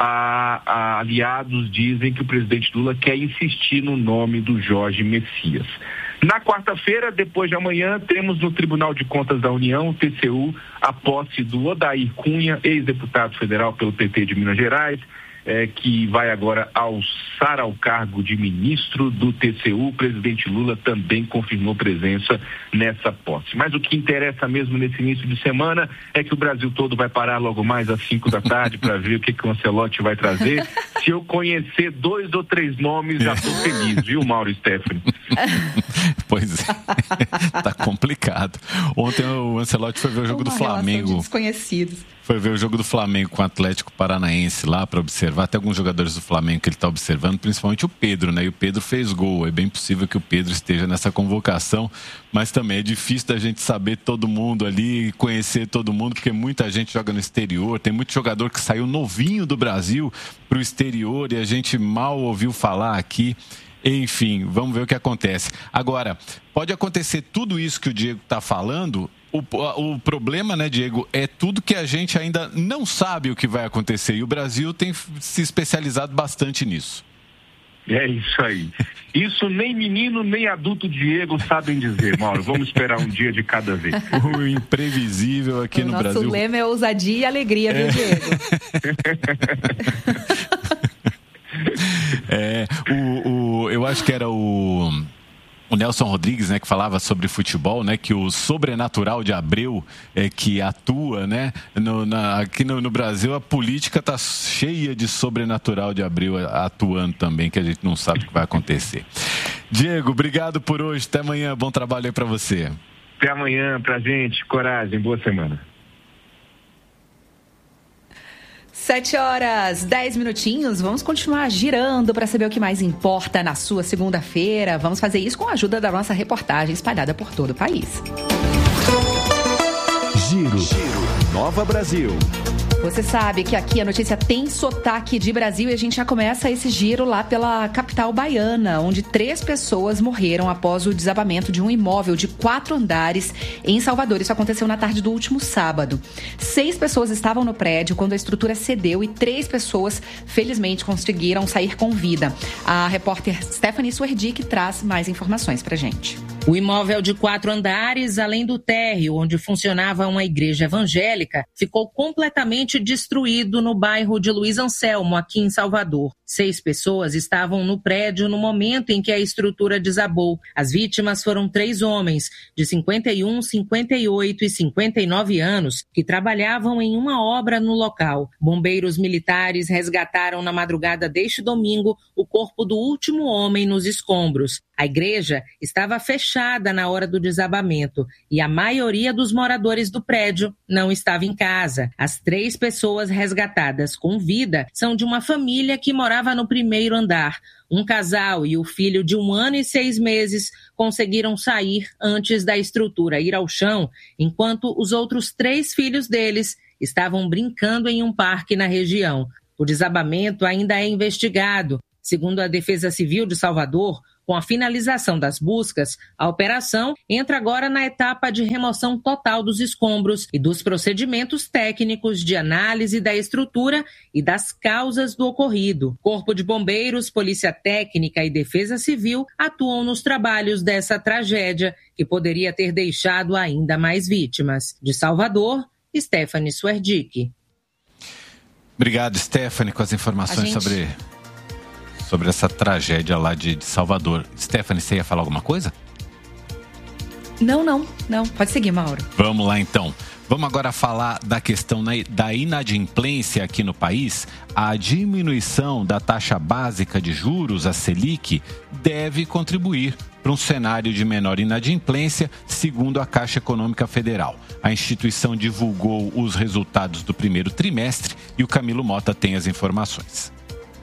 Speaker 23: Aliados dizem que o presidente Lula quer insistir no nome do Jorge Messias. Na quarta-feira, depois de amanhã, temos no Tribunal de Contas da União, o TCU, a posse do Odair Cunha, ex-deputado federal pelo PT de Minas Gerais, que vai agora alçar ao cargo de ministro do TCU. O presidente Lula também confirmou presença nessa posse. Mas o que interessa mesmo nesse início de semana é que o Brasil todo vai parar logo mais às 5 da tarde para ver o que o Ancelotti vai trazer. Se eu conhecer 2 ou 3 nomes, já estou feliz, viu, Mauro e Stephanie?
Speaker 3: Pois é, tá complicado. Ontem o Ancelotti foi ver o jogo do Flamengo.
Speaker 1: De desconhecidos.
Speaker 3: Foi ver o jogo do Flamengo com o Atlético Paranaense lá para observar. Até alguns jogadores do Flamengo que ele está observando, principalmente o Pedro, né? E o Pedro fez gol. É bem possível que o Pedro esteja nessa convocação, mas também é difícil da gente saber todo mundo ali, conhecer todo mundo, porque muita gente joga no exterior. Tem muito jogador que saiu novinho do Brasil para o exterior e a gente mal ouviu falar aqui. Enfim, vamos ver o que acontece. Agora, pode acontecer tudo isso que o Diego está falando. O problema, né, Diego, é tudo que a gente ainda não sabe o que vai acontecer. E o Brasil tem se especializado bastante nisso.
Speaker 23: É isso aí. Isso nem menino, nem adulto Diego sabem dizer, Mauro. Vamos esperar um dia de cada vez.
Speaker 3: O imprevisível aqui no Brasil.
Speaker 1: Nosso lema é ousadia e alegria, viu, Diego?
Speaker 3: Eu acho que era o Nelson Rodrigues, né, que falava sobre futebol, né, que o sobrenatural de Abreu que atua, né, aqui no Brasil a política está cheia de sobrenatural de Abreu atuando também, que a gente não sabe o que vai acontecer. Diego, obrigado por hoje, até amanhã, bom trabalho aí para você.
Speaker 23: Até amanhã pra gente, coragem, boa semana.
Speaker 1: 7h10. Vamos continuar girando para saber o que mais importa na sua segunda-feira. Vamos fazer isso com a ajuda da nossa reportagem espalhada por todo o país.
Speaker 19: Giro. Nova Brasil.
Speaker 1: Você sabe que aqui a notícia tem sotaque de Brasil e a gente já começa esse giro lá pela capital baiana, onde 3 pessoas morreram após o desabamento de um imóvel de 4 andares em Salvador. Isso aconteceu na tarde do último sábado. 6 pessoas estavam no prédio quando a estrutura cedeu e 3 pessoas, felizmente, conseguiram sair com vida. A repórter Stephanie Suerdick traz mais informações pra gente.
Speaker 4: O imóvel de 4 andares, além do térreo, onde funcionava uma igreja evangélica, ficou completamente destruído no bairro de Luiz Anselmo, aqui em Salvador. 6 pessoas estavam no prédio no momento em que a estrutura desabou. As vítimas foram 3 homens, de 51, 58 e 59 anos, que trabalhavam em uma obra no local. Bombeiros militares resgataram na madrugada deste domingo o corpo do último homem nos escombros. A igreja estava fechada na hora do desabamento e a maioria dos moradores do prédio não estava em casa. As 3 pessoas resgatadas com vida são de uma família que morava no primeiro andar. Um casal e o filho de 1 ano e 6 meses conseguiram sair antes da estrutura ir ao chão, enquanto os outros 3 filhos deles estavam brincando em um parque na região. O desabamento ainda é investigado. Segundo a Defesa Civil de Salvador, com a finalização das buscas, a operação entra agora na etapa de remoção total dos escombros e dos procedimentos técnicos de análise da estrutura e das causas do ocorrido. Corpo de Bombeiros, Polícia Técnica e Defesa Civil atuam nos trabalhos dessa tragédia, que poderia ter deixado ainda mais vítimas. De Salvador, Stephanie Suerdick.
Speaker 3: Obrigado, Stephanie, com as informações sobre essa tragédia lá de Salvador. Stephanie, você ia falar alguma coisa?
Speaker 1: Não. Pode seguir, Mauro.
Speaker 3: Vamos lá, então. Vamos agora falar da questão da inadimplência aqui no país. A diminuição da taxa básica de juros, a Selic, deve contribuir para um cenário de menor inadimplência, segundo a Caixa Econômica Federal. A instituição divulgou os resultados do primeiro trimestre e o Camilo Mota tem as informações.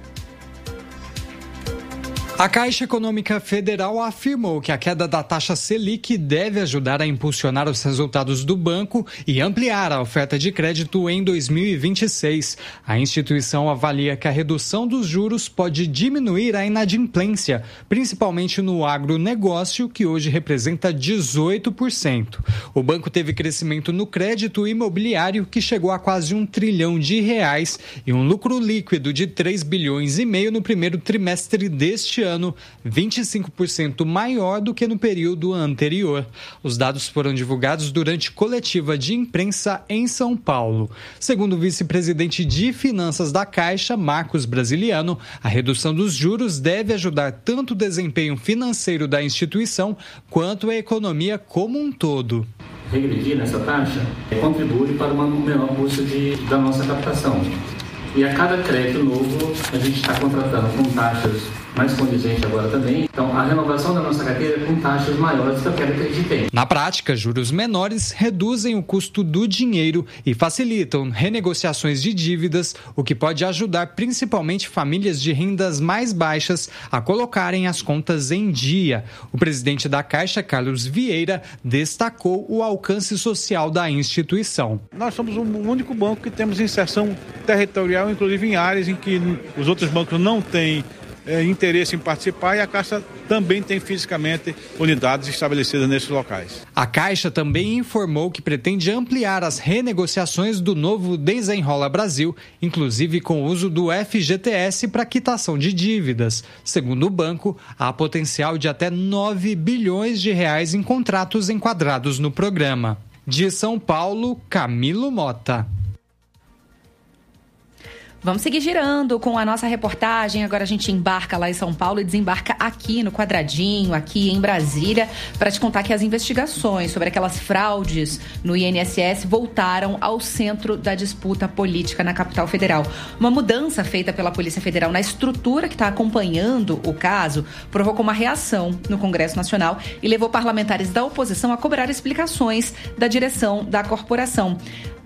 Speaker 13: A Caixa Econômica Federal afirmou que a queda da taxa Selic deve ajudar a impulsionar os resultados do banco e ampliar a oferta de crédito em 2026. A instituição avalia que a redução dos juros pode diminuir a inadimplência, principalmente no agronegócio, que hoje representa 18%. O banco teve crescimento no crédito imobiliário, que chegou a quase R$1 trilhão, e um lucro líquido de 3,5 bilhões no primeiro trimestre deste ano, 25% maior do que no período anterior. Os dados foram divulgados durante coletiva de imprensa em São Paulo. Segundo o vice-presidente de Finanças da Caixa, Marcos Brasiliano, a redução dos juros deve ajudar tanto o desempenho financeiro da instituição quanto a economia como um todo.
Speaker 5: Regredir nessa taxa contribui para uma menor custo da nossa captação. E a cada crédito novo, a gente está contratando com taxas mais condizentes agora também. Então, a renovação da nossa carteira com taxas maiores que eu quero que a gente tenha.
Speaker 13: Na prática, juros menores reduzem o custo do dinheiro e facilitam renegociações de dívidas, o que pode ajudar principalmente famílias de rendas mais baixas a colocarem as contas em dia. O presidente da Caixa, Carlos Vieira, destacou o alcance social da instituição.
Speaker 8: Nós somos o único banco que temos inserção territorial, inclusive em áreas em que os outros bancos não têm interesse em participar, e a Caixa também tem fisicamente unidades estabelecidas nesses locais.
Speaker 13: A Caixa também informou que pretende ampliar as renegociações do novo Desenrola Brasil, inclusive com o uso do FGTS para quitação de dívidas. Segundo o banco, há potencial de até R$9 bilhões em contratos enquadrados no programa. De São Paulo, Camilo Mota.
Speaker 1: Vamos seguir girando com a nossa reportagem. Agora a gente embarca lá em São Paulo e desembarca aqui no Quadradinho, aqui em Brasília, para te contar que as investigações sobre aquelas fraudes no INSS voltaram ao centro da disputa política na capital federal. Uma mudança feita pela Polícia Federal na estrutura que está acompanhando o caso provocou uma reação no Congresso Nacional e levou parlamentares da oposição a cobrar explicações da direção da corporação.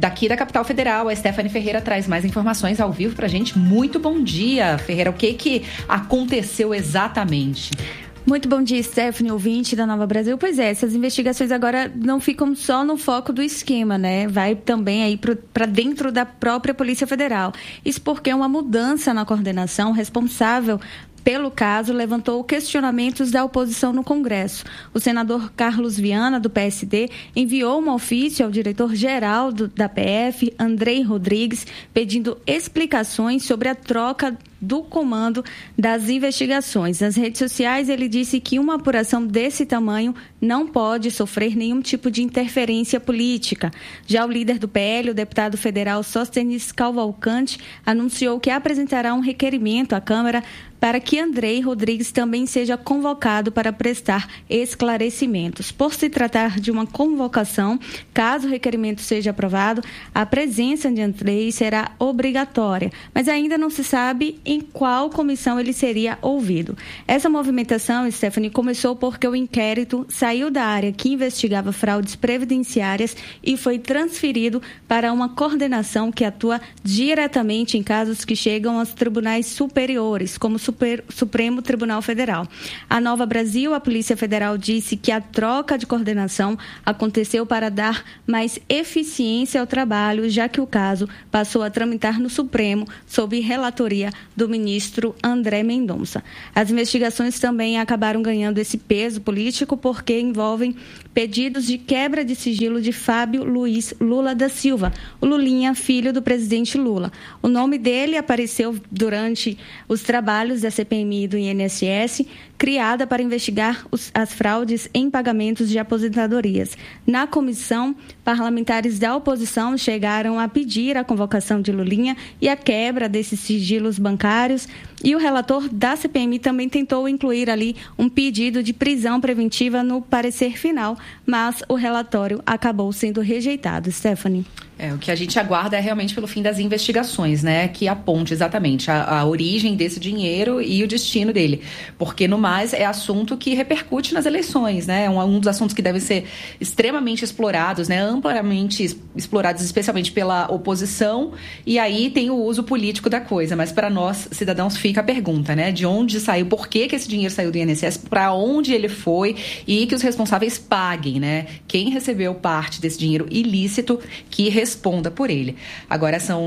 Speaker 1: daqui da capital federal. A Stephanie Ferreira traz mais informações ao vivo pra gente. Muito bom dia, Ferreira. O que aconteceu exatamente?
Speaker 6: Muito bom dia, Stephanie, ouvinte da Nova Brasil. Pois é, essas investigações agora não ficam só no foco do esquema, né? Vai também aí para dentro da própria Polícia Federal. Isso porque uma mudança na coordenação responsável pelo caso levantou questionamentos da oposição no Congresso. O senador Carlos Viana, do PSD, enviou um ofício ao diretor-geral da PF, Andrei Rodrigues, pedindo explicações sobre a troca do comando das investigações. Nas redes sociais, ele disse que uma apuração desse tamanho não pode sofrer nenhum tipo de interferência política. Já o líder do PL, o deputado federal Sóstenes Cavalcante, anunciou que apresentará um requerimento à Câmara para que Andrei Rodrigues também seja convocado para prestar esclarecimentos. Por se tratar de uma convocação, caso o requerimento seja aprovado, a presença de Andrei será obrigatória, mas ainda não se sabe em qual comissão ele seria ouvido. Essa movimentação, Stephanie, começou porque o inquérito saiu da área que investigava fraudes previdenciárias e foi transferido para uma coordenação que atua diretamente em casos que chegam aos tribunais superiores, como o Supremo Tribunal Federal. A Nova Brasil, a Polícia Federal, disse que a troca de coordenação aconteceu para dar mais eficiência ao trabalho, já que o caso passou a tramitar no Supremo sob relatoria do ministro André Mendonça. As investigações também acabaram ganhando esse peso político porque envolvem pedidos de quebra de sigilo de Fábio Luiz Lula da Silva, o Lulinha, filho do presidente Lula. O nome dele apareceu durante os trabalhos da CPMI do INSS, criada para investigar as fraudes em pagamentos de aposentadorias. Na comissão, parlamentares da oposição chegaram a pedir a convocação de Lulinha e a quebra desses sigilos bancários, e o relator da CPMI também tentou incluir ali um pedido de prisão preventiva no parecer final, mas o relatório acabou sendo rejeitado. Stephanie.
Speaker 1: O que a gente aguarda é realmente pelo fim das investigações, né? Que aponte exatamente a origem desse dinheiro e o destino dele. Porque, no mais, é assunto que repercute nas eleições, né? Um dos assuntos que devem ser extremamente explorados, né? Amplamente explorados, especialmente pela oposição. E aí tem o uso político da coisa. Mas para nós, cidadãos, fica a pergunta, né? De onde saiu, por que esse dinheiro saiu do INSS, para onde ele foi e que os responsáveis paguem, né? Quem recebeu parte desse dinheiro ilícito que responda por ele. Agora são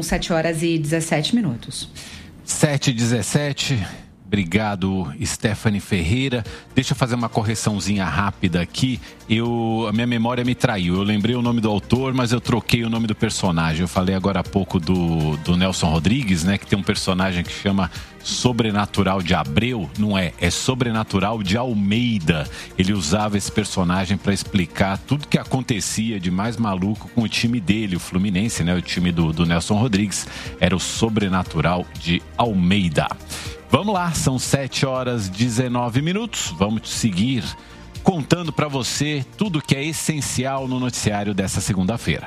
Speaker 1: 7h17.
Speaker 3: 7h17. Obrigado, Stephanie Ferreira. Deixa eu fazer uma correçãozinha rápida aqui. A minha memória me traiu. Eu lembrei o nome do autor, mas eu troquei o nome do personagem. Eu falei agora há pouco do Nelson Rodrigues, né? Que tem um personagem que chama Sobrenatural de Abreu. Não é Sobrenatural de Almeida. Ele usava esse personagem para explicar tudo que acontecia de mais maluco com o time dele, o Fluminense, né? O time do Nelson Rodrigues. Era o Sobrenatural de Almeida. Vamos lá, são 7h19. Vamos seguir contando para você tudo que é essencial no noticiário dessa segunda-feira.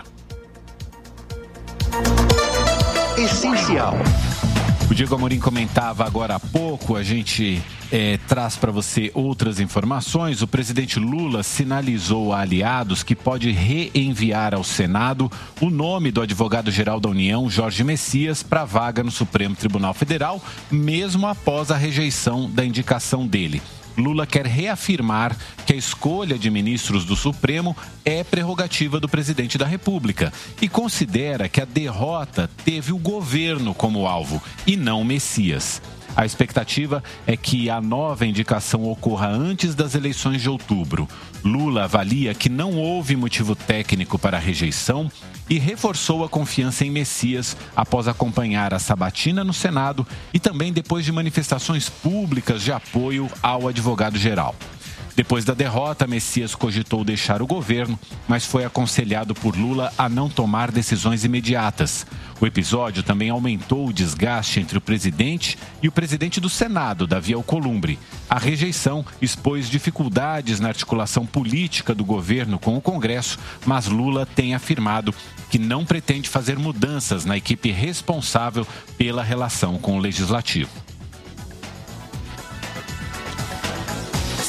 Speaker 14: Essencial.
Speaker 3: O Diego Amorim comentava agora há pouco, a gente traz para você outras informações. O presidente Lula sinalizou a aliados que pode reenviar ao Senado o nome do advogado-geral da União, Jorge Messias, para a vaga no Supremo Tribunal Federal, mesmo após a rejeição da indicação dele. Lula quer reafirmar que a escolha de ministros do Supremo é prerrogativa do presidente da República e considera que a derrota teve o governo como alvo e não Messias. A expectativa é que a nova indicação ocorra antes das eleições de outubro. Lula avalia que não houve motivo técnico para a rejeição e reforçou a confiança em Messias após acompanhar a sabatina no Senado e também depois de manifestações públicas de apoio ao advogado-geral. Depois da derrota, Messias cogitou deixar o governo, mas foi aconselhado por Lula a não tomar decisões imediatas. O episódio também aumentou o desgaste entre o presidente e o presidente do Senado, Davi Alcolumbre. A rejeição expôs dificuldades na articulação política do governo com o Congresso, mas Lula tem afirmado que não pretende fazer mudanças na equipe responsável pela relação com o Legislativo.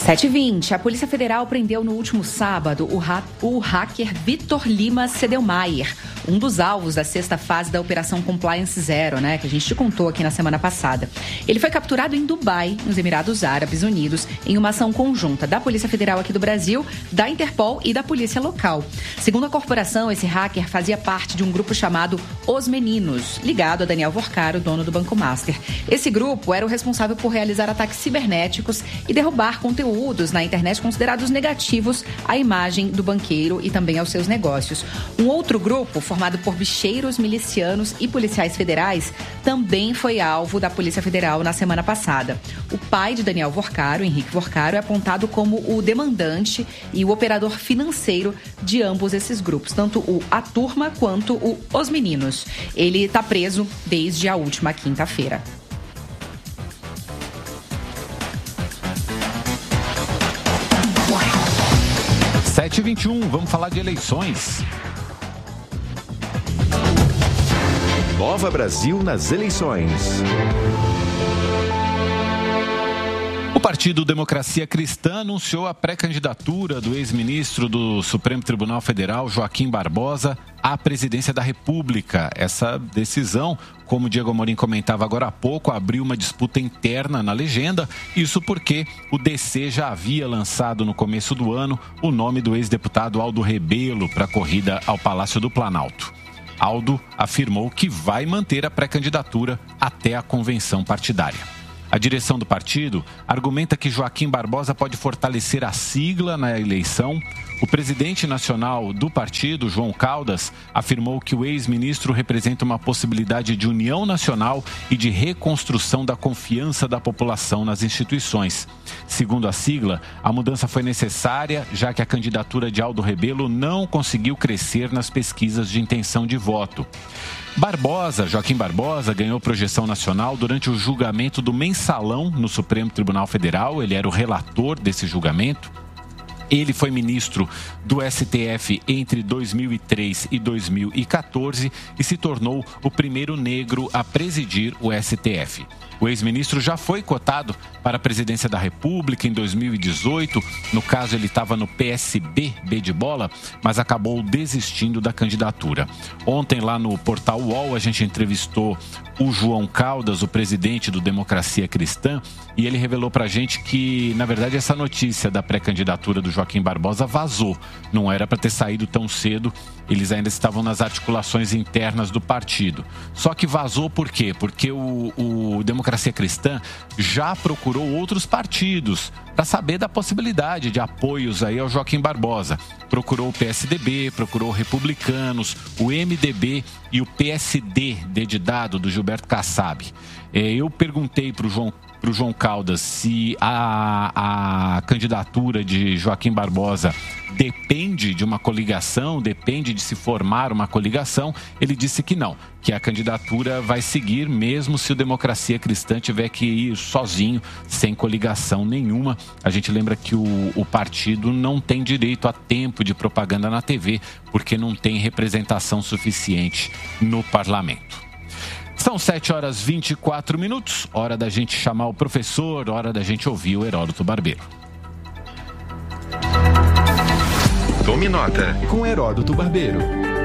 Speaker 1: 7h20, a Polícia Federal prendeu no último sábado o hacker Vitor Lima Sedelmaier, um dos alvos da sexta fase da Operação Compliance Zero, né, que a gente te contou aqui na semana passada. Ele foi capturado em Dubai, nos Emirados Árabes Unidos, em uma ação conjunta da Polícia Federal aqui do Brasil, da Interpol e da Polícia Local. Segundo a corporação, esse hacker fazia parte de um grupo chamado Os Meninos, ligado a Daniel Vorcaro, dono do Banco Master. Esse grupo era o responsável por realizar ataques cibernéticos e derrubar conteúdos na internet considerados negativos à imagem do banqueiro e também aos seus negócios. Um outro grupo, formado por bicheiros, milicianos e policiais federais, também foi alvo da Polícia Federal na semana passada. O pai de Daniel Vorcaro, Henrique Vorcaro, é apontado como o demandante e o operador financeiro de ambos esses grupos, tanto a turma quanto Os Meninos. Ele está preso desde a última quinta-feira.
Speaker 3: 7h21, vamos falar de eleições.
Speaker 7: Nova Brasil nas eleições.
Speaker 3: O Partido Democracia Cristã anunciou a pré-candidatura do ex-ministro do Supremo Tribunal Federal, Joaquim Barbosa, à presidência da República. Essa decisão, como o Diego Amorim comentava agora há pouco, abriu uma disputa interna na legenda. Isso porque o DC já havia lançado no começo do ano o nome do ex-deputado Aldo Rebelo para a corrida ao Palácio do Planalto. Aldo afirmou que vai manter a pré-candidatura até a convenção partidária. A direção do partido argumenta que Joaquim Barbosa pode fortalecer a sigla na eleição. O presidente nacional do partido, João Caldas, afirmou que o ex-ministro representa uma possibilidade de união nacional e de reconstrução da confiança da população nas instituições. Segundo a sigla, a mudança foi necessária, já que a candidatura de Aldo Rebelo não conseguiu crescer nas pesquisas de intenção de voto. Joaquim Barbosa, ganhou projeção nacional durante o julgamento do Mensalão no Supremo Tribunal Federal. Ele era o relator desse julgamento. Ele foi ministro do STF entre 2003 e 2014 e se tornou o primeiro negro a presidir o STF. O ex-ministro já foi cotado para a presidência da República em 2018. No caso, ele estava no PSB, B de bola, mas acabou desistindo da candidatura. Ontem, lá no portal UOL, a gente entrevistou o João Caldas, o presidente do Democracia Cristã, e ele revelou para a gente que, na verdade, essa notícia da pré-candidatura do Joaquim Barbosa vazou. Não era para ter saído tão cedo, eles ainda estavam nas articulações internas do partido. Só que vazou por quê? Porque o Democracia Cristã já procurou outros partidos para saber da possibilidade de apoios aí ao Joaquim Barbosa. Procurou o PSDB, procurou Republicanos, o MDB e o PSD, de dado, do Gilberto Kassab. Eu perguntei para o João Caldas se a candidatura de Joaquim Barbosa depende de uma coligação, depende de se formar uma coligação. Ele disse que não, que a candidatura vai seguir mesmo se o Democracia Cristã tiver que ir sozinho, sem coligação nenhuma. A gente lembra que o partido não tem direito a tempo de propaganda na TV, porque não tem representação suficiente no parlamento. São 7h24, hora da gente chamar o professor, hora da gente ouvir o Heródoto Barbeiro.
Speaker 7: Tome nota com Heródoto Barbeiro.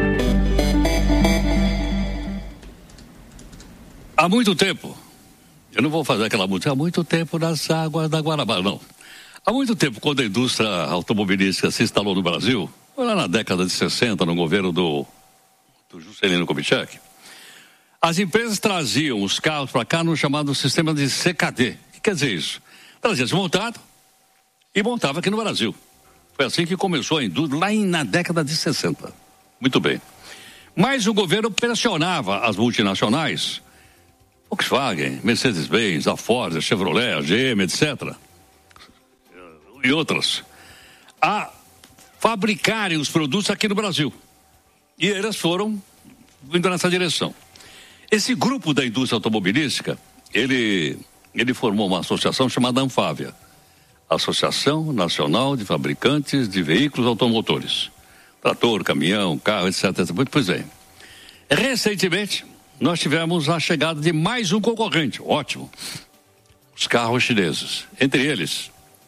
Speaker 9: Há muito tempo, eu não vou fazer aquela música, há muito tempo nas águas da Guanabara, não. Há muito tempo, quando a indústria automobilística se instalou no Brasil, foi lá na década de 60, no governo do Juscelino Kubitschek, as empresas traziam os carros para cá no chamado sistema de CKD. O que quer dizer isso? Trazia desmontado e montava aqui no Brasil. Foi assim que começou a indústria, lá na década de 60. Muito bem. Mas o governo pressionava as multinacionais, Volkswagen, Mercedes-Benz, a Ford, a Chevrolet, a GM, etc., e outras, a fabricarem os produtos aqui no Brasil. E elas foram indo nessa direção. Esse grupo da indústria automobilística, ele formou uma associação chamada Anfávia, Associação Nacional de Fabricantes de Veículos Automotores. Trator, caminhão, carro, etc. Pois bem. Recentemente, nós tivemos a chegada de mais um concorrente, ótimo. Os carros chineses. Entre eles,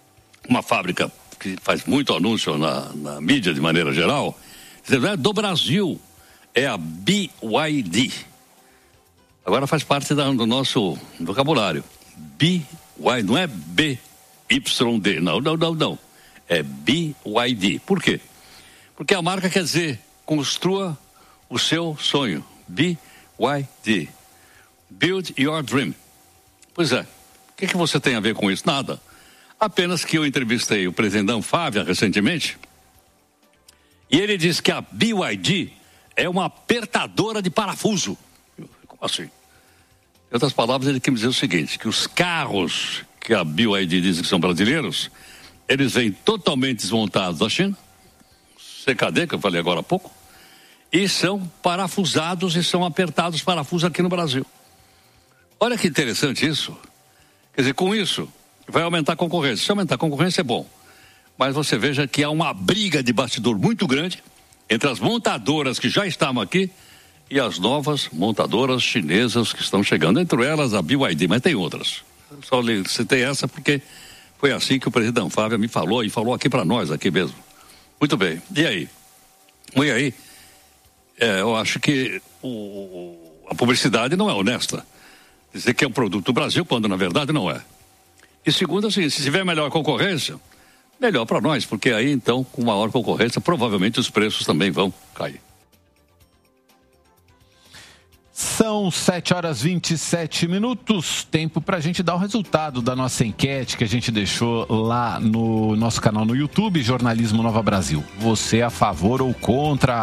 Speaker 9: uma fábrica que faz muito anúncio na mídia de maneira geral, dizendo, é do Brasil, é a BYD. Agora faz parte do nosso vocabulário. BYD, não é BYD, não. É BYD. Por quê? Porque a marca quer dizer, construa o seu sonho. BYD. Build your dream. Pois é. O que você tem a ver com isso? Nada. Apenas que eu entrevistei o presidente da Anfávia recentemente e ele disse que a BYD é uma apertadora de parafuso. Como assim? Em outras palavras, ele quer dizer o seguinte, que os carros que a BYD diz que são brasileiros, eles vêm totalmente desmontados da China, CKD, que eu falei agora há pouco, e são parafusados e são apertados parafusos aqui no Brasil. Olha que interessante isso. Quer dizer, com isso, vai aumentar a concorrência. Se aumentar a concorrência é bom. Mas você veja que há uma briga de bastidor muito grande entre as montadoras que já estavam aqui e as novas montadoras chinesas que estão chegando. Entre elas a BYD, mas tem outras. Só citei essa porque foi assim que o presidente da Anfávia me falou e falou aqui para nós, aqui mesmo. Muito bem. E aí? Eu acho que a publicidade não é honesta. Dizer que é um produto do Brasil, quando na verdade não é. E segundo, assim, se tiver melhor concorrência, melhor para nós, porque aí então, com maior concorrência, provavelmente os preços também vão cair.
Speaker 3: São 7h27, tempo para a gente dar o resultado da nossa enquete que a gente deixou lá no nosso canal no YouTube, Jornalismo Nova Brasil. Você é a favor ou contra